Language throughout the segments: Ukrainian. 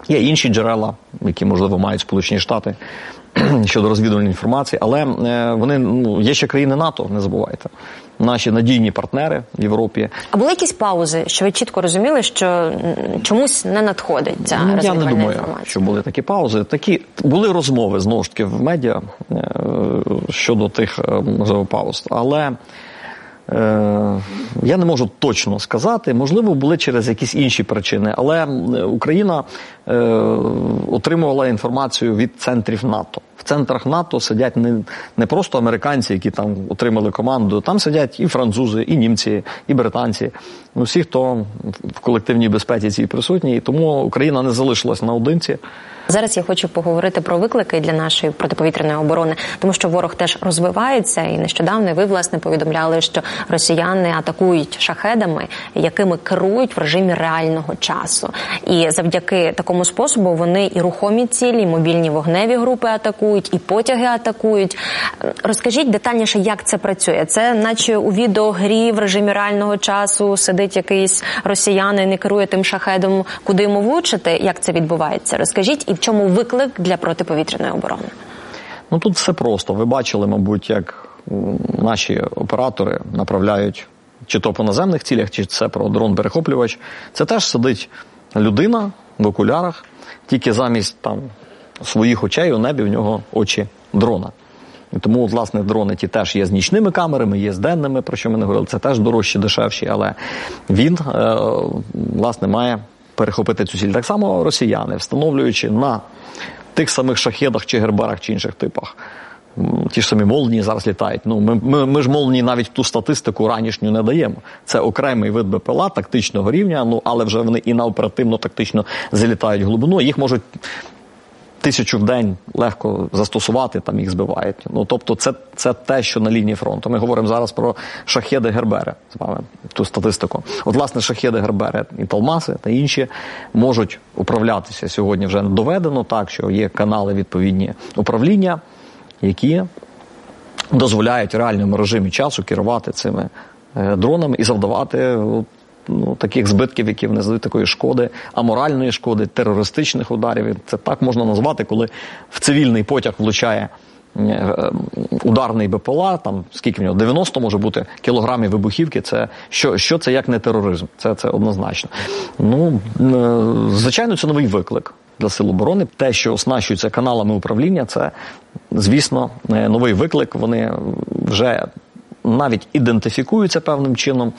Є інші джерела, які, можливо, мають Сполучені Штати щодо розвідувальної інформації, але вони, є ще країни НАТО, не забувайте. Наші надійні партнери в Європі. А були якісь паузи, що ви чітко розуміли, що чомусь не надходить ця розвідувальна інформація? Я не думаю, що були такі паузи. Були розмови, знову ж таки, в медіа щодо тих, можливо, пауз. Але я не можу точно сказати, можливо, були через якісь інші причини, але Україна отримувала інформацію від центрів НАТО. В центрах НАТО сидять не просто американці, які там отримали команду, там сидять і французи, і німці, і британці, всі, хто в колективній безпеці цій присутні, і тому Україна не залишилась наодинці. Зараз я хочу поговорити про виклики для нашої протиповітряної оборони, тому що ворог теж розвивається, і нещодавно ви, власне, повідомляли, що росіяни атакують шахедами, якими керують в режимі реального часу. І завдяки такому способу вони і рухомі цілі, і мобільні вогневі групи атакують, і потяги атакують. Розкажіть детальніше, як це працює? Це наче у відеогрі в режимі реального часу сидить якийсь росіянин і керує тим шахедом, куди йому влучити? Як це відбувається? Розкажіть, і в чому виклик для протиповітряної оборони? Тут все просто. Ви бачили, мабуть, як наші оператори направляють чи то по наземних цілях, чи це про дрон-перехоплювач. Це теж сидить людина в окулярах, тільки замість своїх очей у небі в нього очі дрона. І тому, власне, дрони ті теж є з нічними камерами, є з денними, про що ми не говорили. Це теж дорожчі, дешевші, але він, власне, має перехопити цю ціль. Так само росіяни, встановлюючи на тих самих шахедах чи герберах чи інших типах. Ті ж самі молнії зараз літають. Ми ж молнії навіть в ту статистику ранішню не даємо. Це окремий вид БПЛА тактичного рівня, але вже вони і на оперативно-тактично залітають в глибину. Їх можуть 1000 в день легко застосувати, там їх збивають. Тобто це те, що на лінії фронту. Ми говоримо зараз про шахеди Гербери, з вами ту статистику. Власне, шахеди Гербери і Талмаси та інші можуть управлятися. Сьогодні вже доведено так, що є канали відповідні управління, які дозволяють в реальному режимі часу керувати цими дронами і завдавати таких збитків, які вони задають, такої шкоди, аморальної шкоди, терористичних ударів. Це так можна назвати, коли в цивільний потяг влучає ударний БПЛА, скільки в нього, 90 може бути кілограмів вибухівки, що це як не тероризм, це однозначно. Звичайно, це новий виклик для Сил оборони. Те, що оснащується каналами управління, це, звісно, новий виклик. Вони вже навіть ідентифікуються певним чином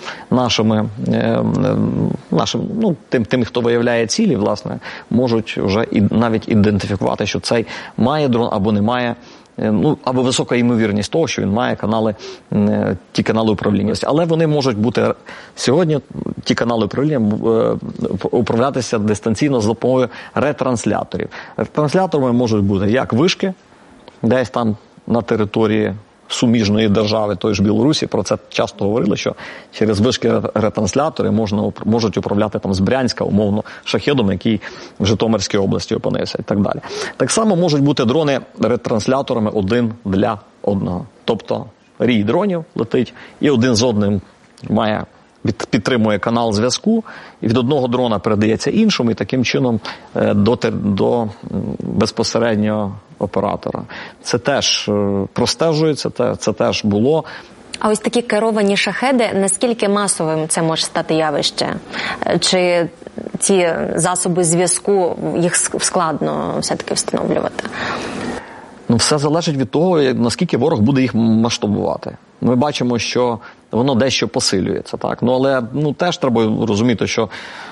тим, хто виявляє цілі, власне, можуть вже навіть ідентифікувати, що цей має дрон або не має, або висока ймовірність того, що він має ті канали управління. Але вони можуть бути сьогодні, ті канали управління, управлятися дистанційно за допомогою ретрансляторів. Ретрансляторами можуть бути як вишки, десь там на території суміжної держави, тої ж Білорусі, про це часто говорили, що через вишки ретранслятори можуть управляти з Брянська, умовно, шахедом, який в Житомирській області опинився і так далі. Так само можуть бути дрони ретрансляторами один для одного. Тобто рій дронів летить і один з одним підтримує канал зв'язку, і від одного дрона передається іншому, і таким чином до безпосереднього оператора. Це теж простежується, це теж було. А ось такі керовані шахеди, наскільки масовим це може стати явище? Чи ці засоби зв'язку, їх складно все-таки встановлювати? Все залежить від того, наскільки ворог буде їх масштабувати. Ми бачимо, що воно дещо посилюється, так? Але теж треба розуміти, що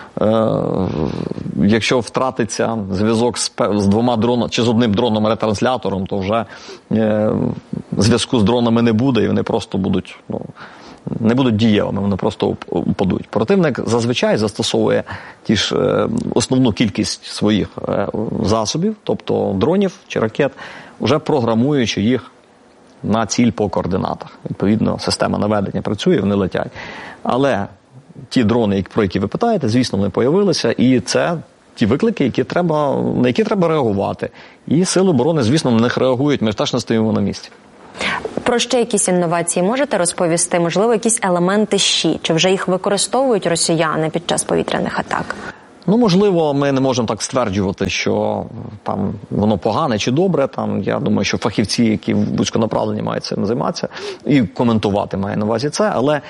якщо втратиться зв'язок з двома дронами чи з одним дроном-ретранслятором, то вже зв'язку з дронами не буде, і вони просто будуть не будуть дієвими, вони просто упадуть. Противник зазвичай застосовує основну кількість своїх засобів, тобто дронів чи ракет, вже програмуючи їх на ціль по координатах. Відповідно, система наведення працює, вони летять. Але ті дрони, про які ви питаєте, звісно, вони появилися, і це ті виклики, на які треба реагувати. І Сили оборони, звісно, на них реагують, ми ж теж не стоїмо на місці. Про ще якісь інновації можете розповісти? Можливо, якісь елементи ЩІ? Чи вже їх використовують росіяни під час повітряних атак? Можливо, ми не можемо так стверджувати, що там воно погане чи добре. Там, я думаю, що фахівці, які вузьконаправлені, мають цим займатися і коментувати, має на увазі це. Але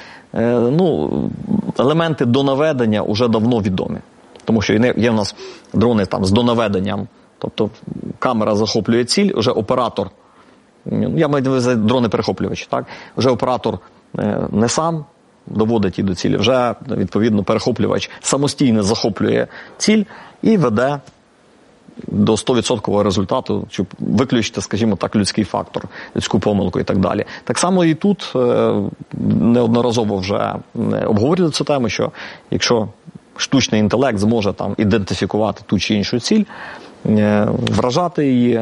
елементи донаведення вже давно відомі. Тому що є в нас дрони там з донаведенням. Тобто камера захоплює ціль, вже оператор, я маю на увазі дрони-перехоплювачі, так? Вже оператор не сам доводить її до цілі, вже, відповідно, перехоплювач самостійно захоплює ціль і веде до 100% результату, щоб виключити, скажімо так, людський фактор, людську помилку і так далі. Так само і тут неодноразово вже обговорювали цю тему, що якщо штучний інтелект зможе там ідентифікувати ту чи іншу ціль, вражати її,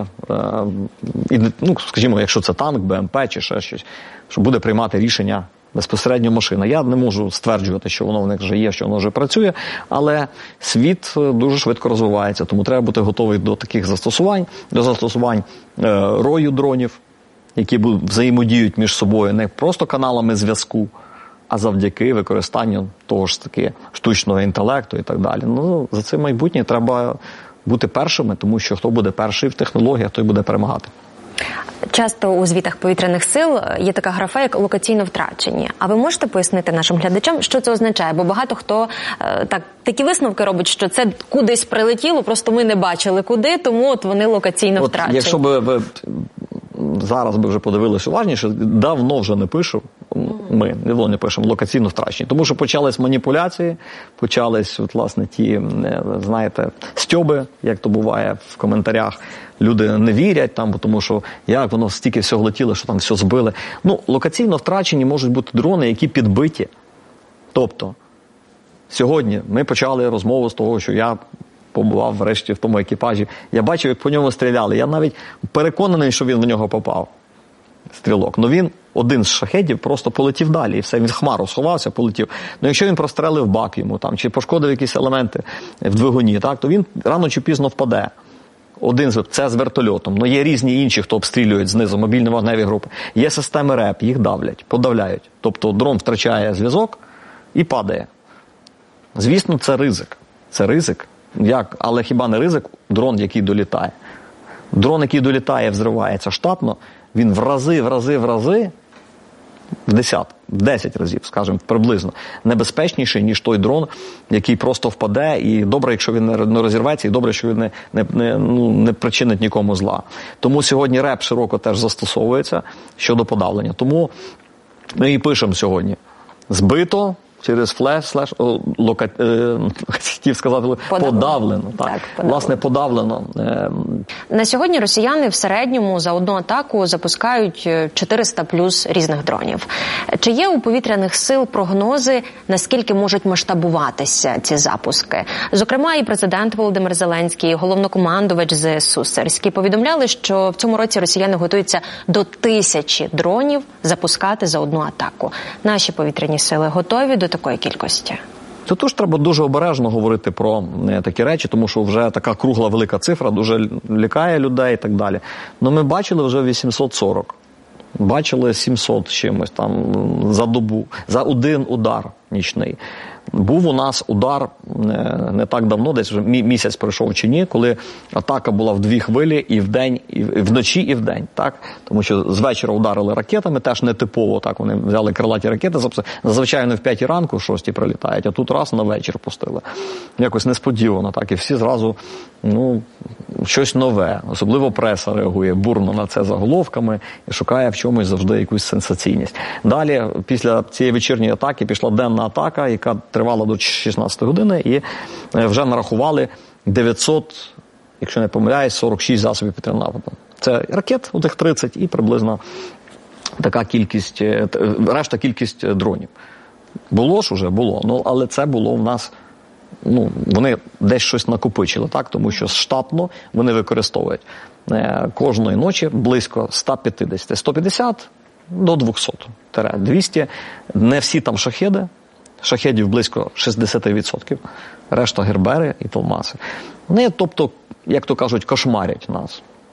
скажімо, якщо це танк, БМП чи ще щось, що буде приймати рішення безпосередньо машина. Я не можу стверджувати, що воно в них вже є, що воно вже працює, але світ дуже швидко розвивається, тому треба бути готовий до таких застосувань, до застосувань рою дронів, які взаємодіють між собою не просто каналами зв'язку, а завдяки використанню того ж таки штучного інтелекту і так далі. За це майбутнє треба бути першими, тому що хто буде перший в технологіях, той буде перемагати. Часто у звітах повітряних сил є така графа, як локаційно втрачені. А ви можете пояснити нашим глядачам, що це означає? Бо багато хто такі висновки робить, що це кудись прилетіло, просто ми не бачили куди, тому от вони локаційно втрачені. Якщо б ви зараз би вже подивилися уважніше, давно вже не пишу, ми давно не пишемо локаційно втрачені. Тому що почались маніпуляції, почались, власне, ті, знаєте, стьоби, як то буває в коментарях. Люди не вірять там, тому що як воно стільки всього летіло, що там все збили. Локаційно втрачені можуть бути дрони, які підбиті. Тобто, сьогодні ми почали розмову з того, що я побував врешті в тому екіпажі. Я бачив, як по ньому стріляли. Я навіть переконаний, що він в нього попав. Стрілок. Він один з шахедів просто полетів далі, і все, він в хмару сховався, полетів. Якщо він прострелив бак йому, там, чи пошкодив якісь елементи в двигуні, так, то він рано чи пізно впаде. Це з вертольотом. Є різні інші, хто обстрілюють знизу, мобільні вогневі групи. Є системи РЕП, їх давлять, подавляють. Тобто дрон втрачає зв'язок і падає. Звісно, це ризик. Це ризик. Але хіба не ризик дрон, який долітає? Дрон, який долітає, взривається штатно, він в рази, в 10 разів, скажімо, приблизно, небезпечніший, ніж той дрон, який просто впаде, і добре, якщо він не розірветься, і добре, що він не причинить нікому зла. Тому сьогодні РЕП широко теж застосовується щодо подавлення. Тому ми і пишемо сьогодні. Збито через хотів сказати, подавлено. Так, власне, подавлено. На сьогодні росіяни в середньому за одну атаку запускають 400 плюс різних дронів. Чи є у повітряних сил прогнози, наскільки можуть масштабуватися ці запуски? Зокрема, і президент Володимир Зеленський, і головнокомандувач ЗСУ Сирський повідомляли, що в цьому році росіяни готуються до 1000 дронів запускати за одну атаку. Наші повітряні сили готові до такої кількості? Тож треба дуже обережно говорити про такі речі, тому що вже така кругла велика цифра дуже лякає людей і так далі. Ми бачили вже 840. Бачили 700 чимось там за добу, за один удар нічний. Був у нас удар не так давно, десь вже місяць пройшов чи ні, коли атака була в 2 хвилі і вдень, і вночі, і вдень, так? Тому що з вечора ударили ракетами, теж нетипово, так, вони взяли крилаті ракети, зазвичай вони в 5 ранку, в 6 прилітають, а тут раз на вечір пустили. Якось несподівано, так, і всі зразу, щось нове, особливо преса реагує бурно на це заголовками і шукає в чомусь завжди якусь сенсаційність. Далі, після цієї вечірньої атаки, пішла денна атака, яка тривала до 16 години, і вже нарахували 900, якщо не помиляюсь, 46 засобів повітряного нападу. Це ракет, у тих 30, і приблизно така кількість, решта кількість дронів. Було ж уже? Було. Але це було в нас, вони десь щось накопичили, так? Тому що штатно вони використовують кожної ночі близько 150, 150 до 200, 200. Не всі там шахеди. Шахедів близько 60%, решта гербери і толмаси. Вони, тобто, як то кажуть, кошмарять нас.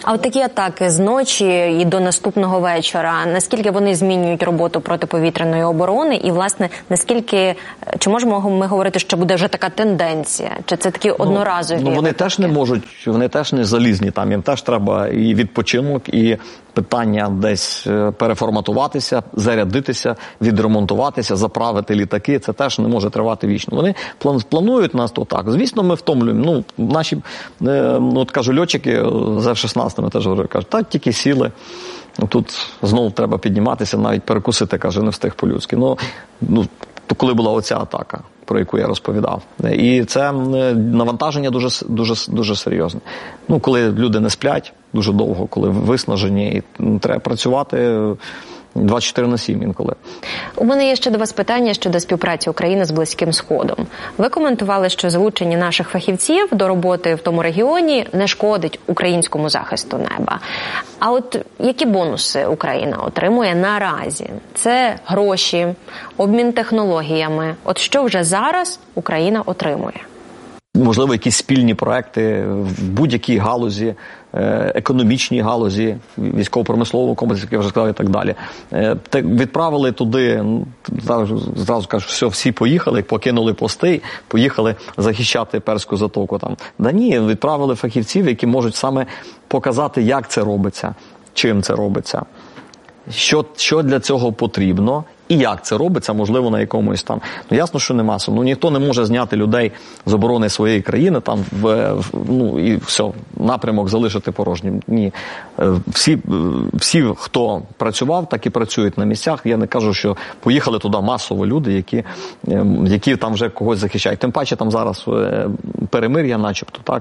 А от такі атаки з ночі і до наступного вечора, наскільки вони змінюють роботу протиповітряної оборони? І, власне, наскільки, чи можемо ми говорити, що буде вже така тенденція? Чи це такі одноразові? Ну, вони теж не можуть, вони теж не залізні там. Їм теж треба і відпочинок, і питання десь переформатуватися, зарядитися, відремонтуватися, заправити літаки. Це теж не може тривати вічно. Вони планують нас то так. Звісно, ми втомлюємо. Ну, наші, от кажу, льотчики з F-16 теж кажуть, так, тільки сіли. Тут знову треба підніматися, навіть перекусити, каже, не встиг по-людськи. Ну, то коли була оця атака, про яку я розповідав. І це навантаження дуже серйозне. Ну, коли люди не сплять дуже довго, коли виснажені, і треба працювати 24/7 інколи. У мене є ще до вас питання щодо співпраці України з Близьким Сходом. Ви коментували, що залучення наших фахівців до роботи в тому регіоні не шкодить українському захисту неба. А от які бонуси Україна отримує наразі? Це гроші, обмін технологіями. От що вже зараз Україна отримує? Можливо, якісь спільні проекти в будь-якій галузі, економічній галузі, військово-промисловому комплексі, як я вже сказав, і так далі. Відправили туди, зразу кажуть, все, всі поїхали, покинули пости, поїхали захищати Перську затоку. Там. Да ні, відправили фахівців, які можуть саме показати, як це робиться, чим це робиться, що для цього потрібно. І як це робиться, можливо, на якомусь там. Ну, ясно, що не масово. Ну, ніхто не може зняти людей з оборони своєї країни, там, і все, напрямок залишити порожнім. Ні. Всі, хто працював, так і працюють на місцях. Я не кажу, що поїхали туди масово люди, які там вже когось захищають. Тим паче там зараз перемир'я, начебто, так,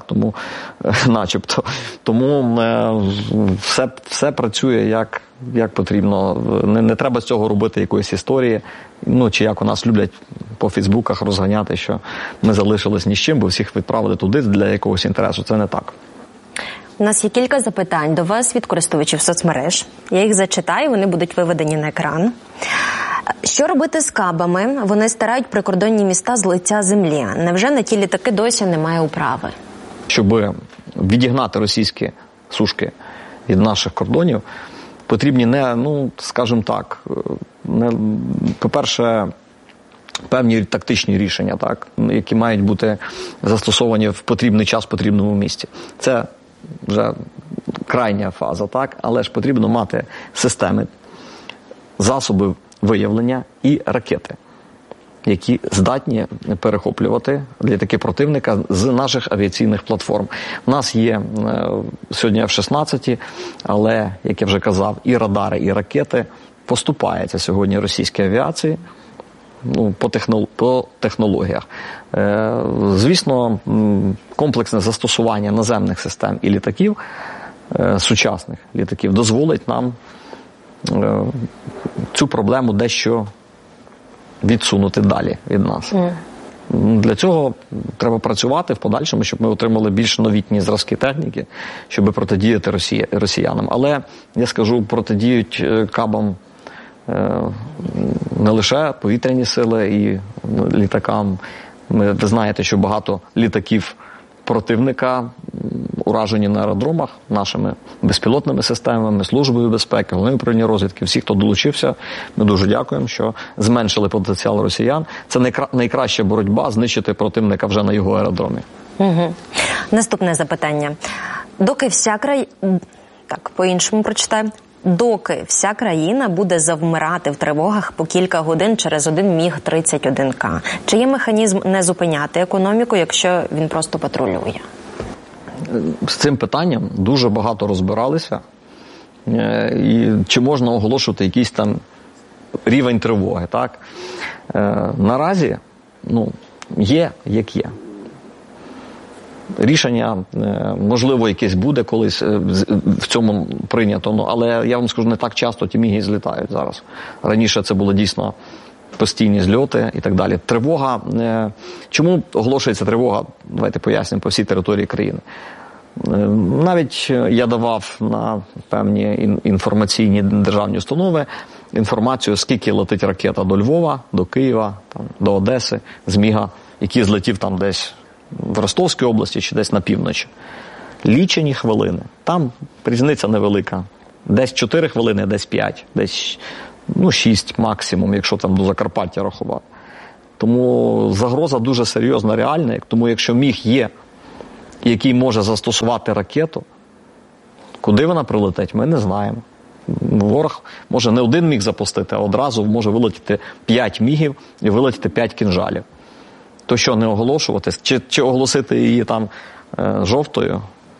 тому все працює як потрібно. Не треба з цього робити якоїсь історії, чи як у нас люблять по фейсбуках розганяти, що ми залишились ні з чим, бо всіх відправили туди для якогось інтересу. Це не так. У нас є кілька запитань до вас від користувачів соцмереж. Я їх зачитаю, вони будуть виведені на екран. Що робити з кабами? Вони стирають прикордонні міста з лиця землі. Невже на ті літаки досі немає управи? Щоб відігнати російські сушки від наших кордонів, потрібні скажімо так, по-перше, певні тактичні рішення, так, які мають бути застосовані в потрібний час в потрібному місці. Це вже крайня фаза, так, але ж потрібно мати системи, засоби виявлення і ракети, які здатні перехоплювати літаки противника з наших авіаційних платформ. У нас є сьогодні F-16, але, як я вже казав, і радари, і ракети поступаються сьогодні російській авіації по технологіях. Звісно, комплексне застосування наземних систем і літаків, сучасних літаків, дозволить нам цю проблему дещо відсунути далі від нас. Для цього треба працювати в подальшому, щоб ми отримали більш новітні зразки техніки, щоб протидіяти росіянам. Але, я скажу, протидіють кабам не лише повітряні сили і літакам. Ви знаєте, що багато літаків противника уражені на аеродромах нашими безпілотними системами, Службою безпеки, Головним управлінням розвідки, всі, хто долучився, ми дуже дякуємо, що зменшили потенціал росіян. Це найкраща боротьба — знищити противника вже на його аеродромі. Угу. Наступне запитання. Доки вся країна буде завмирати в тривогах по кілька годин через один Міг-31К, чи є механізм не зупиняти економіку, якщо він просто патрулює? З цим питанням дуже багато розбиралися. І чи можна оголошувати якийсь там рівень тривоги, так? Наразі, є як є. Рішення, можливо, якесь буде колись в цьому прийнято, але я вам скажу, не так часто ті міги злітають зараз. Раніше це було дійсно постійні зльоти і так далі. Тривога, чому оголошується тривога, давайте пояснимо, по всій території країни. Навіть я давав на певні інформаційні державні установи інформацію, скільки летить ракета до Львова, до Києва, до Одеси, з Міга, який злетів там десь в Ростовській області чи десь на півночі. лічені хвилини. Там різниця невелика. Десь 4 хвилини, десь 5, десь 6 максимум, якщо там до Закарпаття рахувати. Тому загроза дуже серйозна, реальна. Тому якщо міг є, який може застосувати ракету, куди вона прилетить, ми не знаємо. Ворог може не один міг запустити, а одразу може вилетіти 5 мігів і вилетіти 5 кінжалів. То що, не оголошувати? Чи оголосити її там жовтою?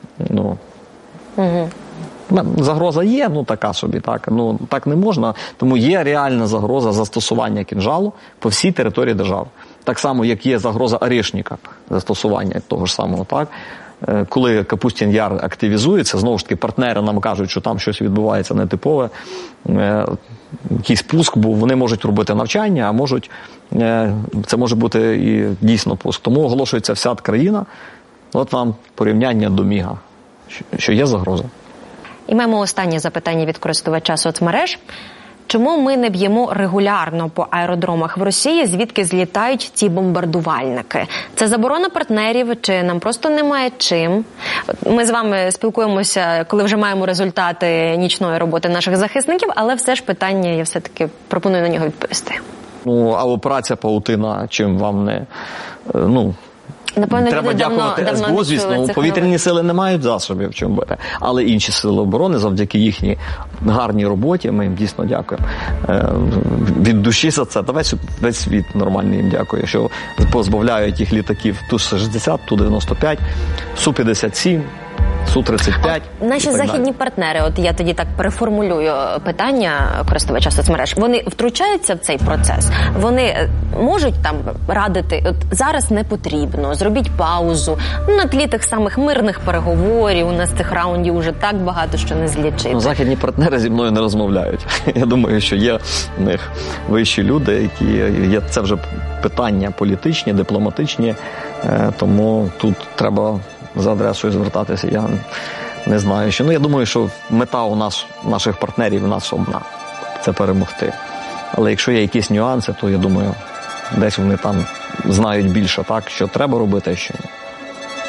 Загроза є, така собі, так. Так не можна, тому є реальна загроза застосування кінжалу по всій території держави. Так само, як є загроза Орешника, застосування того ж самого, так. Коли Капустін Яр активізується, знову ж таки, партнери нам кажуть, що там щось відбувається нетипове, якийсь пуск, бо вони можуть робити навчання, а можуть, це може бути і дійсно пуск. Тому оголошується вся країна, от вам порівняння до Міга, що є загроза. І маємо останнє запитання від користувача соцмереж. Чому ми не б'ємо регулярно по аеродромах в Росії, звідки злітають ці бомбардувальники? Це заборона партнерів, чи нам просто немає чим? Ми з вами спілкуємося, коли вже маємо результати нічної роботи наших захисників, але все ж питання, я все-таки пропоную на нього відповісти. А операція «Павутина» чим вам не... Напевно, треба дякувати СБУ, звісно, повітряні сили не мають засобів чим бити, але інші сили оборони завдяки їхній гарній роботі, ми їм дійсно дякуємо. Від душі за це. Весь світ нормальний їм дякує, що позбавляють їх літаків Ту-60, Ту-95, Су-57, Су-35. Наші західні партнери, от я тоді так переформулюю питання користувача соцмереж, вони втручаються в цей процес? Вони можуть там радити, от зараз не потрібно, зробіть паузу, на тлі тих самих мирних переговорів, у нас цих раундів уже так багато, що не злічити. Західні партнери зі мною не розмовляють. Я думаю, що є в них вищі люди, це вже питання політичні, дипломатичні, тому тут треба за адресою звертатися, я не знаю, що. Я думаю, що мета у нас, наших партнерів, у нас одна – це перемогти. Але якщо є якісь нюанси, то, я думаю, десь вони там знають більше, так, що треба робити, а що ні.